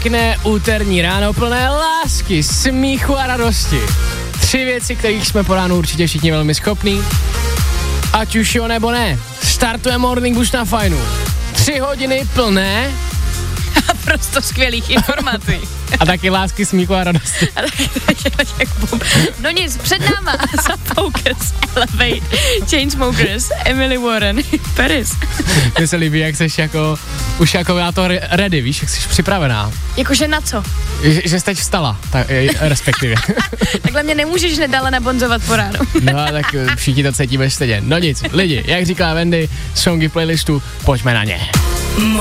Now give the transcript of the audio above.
Pěkné úterní ráno plné lásky, smíchu a radosti. 3 věci, kterých jsme po ránu určitě všichni velmi schopní. Ať už jo nebo ne, startuje Morning Boost na Fajnu. 3 hodiny plné a prosto skvělých informací. A taky lásky, smíchu a radosti. No nic, před náma za Focus, Elevate, Chainsmokers, Emily Warren, Paris. Mně se líbí, jak jsi jako, už jako na to ready, víš, jak jsi připravená. Jakože na co? Že jsi teď vstala, tak, respektive. Takhle mě nemůžeš nedále nabonzovat po ránu. No a tak všichni to cítíme stejně. No nic, lidi, jak říká Wendy, songy v playlistu, pojďme na ně.